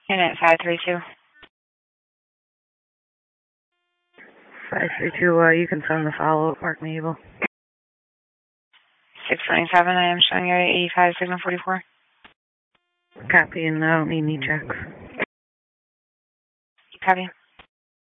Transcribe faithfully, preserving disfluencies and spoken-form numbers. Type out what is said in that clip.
Unit five three two. five three two, uh, you can send the follow-up, Mark Mabel. six twenty-seven, I am showing area eighty-five, signal forty-four. Copy, and I don't need any checks. Copy.